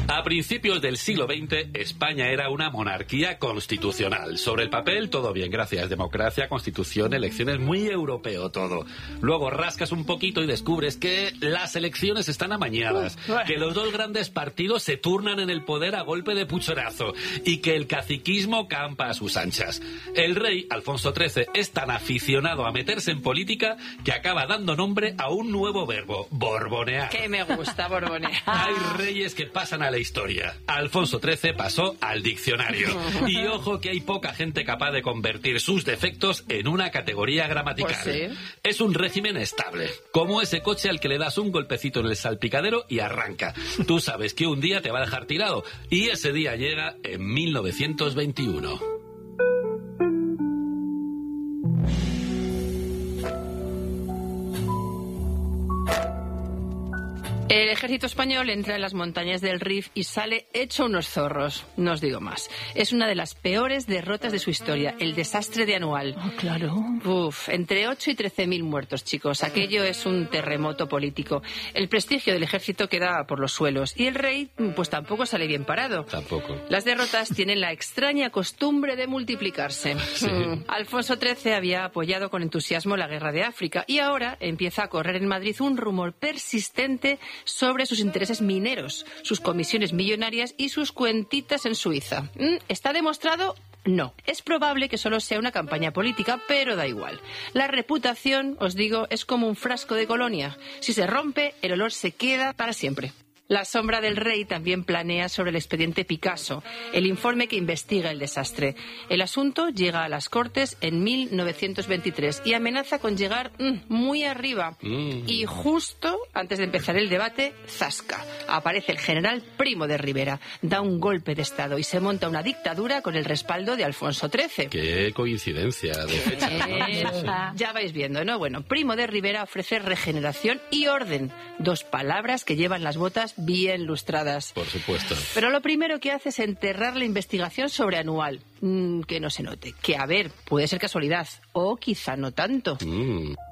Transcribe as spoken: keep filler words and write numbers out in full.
A principios del siglo veinte, España era una monarquía constitucional. Sobre el papel, todo bien, gracias. Democracia, constitución, elecciones, muy europeo todo. Luego rascas un poquito y descubres que las elecciones están amañadas, que los dos grandes partidos se turnan en el poder a golpe de puchorazo y que el caciquismo campa a sus anchas. El rey, Alfonso trece, es tan aficionado a meterse en política que acaba dando nombre a un nuevo verbo, borbonear. Que me gusta borbonear. Hay reyes que pasan a la historia. Alfonso trece pasó al diccionario. Y ojo que hay poca gente capaz de convertir sus defectos en una categoría gramatical. Pues sí. Es un régimen estable, como ese coche al que le das un golpecito en el salpicadero y arranca. Tú sabes que un día te va a dejar tirado, y ese día llega en mil novecientos veintiuno. El ejército español entra en las montañas del Rif y sale hecho unos zorros. No os digo más. Es una de las peores derrotas de su historia, el desastre de Anual. Oh, claro. Uf, entre ocho y trece mil muertos, chicos. Aquello es un terremoto político. El prestigio del ejército queda por los suelos y el rey, pues tampoco sale bien parado. Tampoco. Las derrotas tienen la extraña costumbre de multiplicarse. Sí. Mm. Alfonso trece había apoyado con entusiasmo la guerra de África y ahora empieza a correr en Madrid un rumor persistente sobre sus intereses mineros, sus comisiones millonarias y sus cuentitas en Suiza. ¿Está demostrado? No. Es probable que solo sea una campaña política, pero da igual. La reputación, os digo, es como un frasco de colonia. Si se rompe, el olor se queda para siempre. La sombra del rey también planea sobre el expediente Picasso, el informe que investiga el desastre. El asunto llega a las Cortes en mil novecientos veintitrés y amenaza con llegar mmm, muy arriba. Mm. Y justo antes de empezar el debate, zasca, aparece el general Primo de Rivera, da un golpe de estado y se monta una dictadura con el respaldo de Alfonso trece. ¡Qué coincidencia de fecha! Eh, ya vais viendo, ¿no? Bueno, Primo de Rivera ofrece regeneración y orden, dos palabras que llevan las botas bien lustradas. Por supuesto. Pero lo primero que hace es enterrar la investigación sobre Anual. Mm, que no se note. Que, a ver, puede ser casualidad. O quizá no tanto. Mm.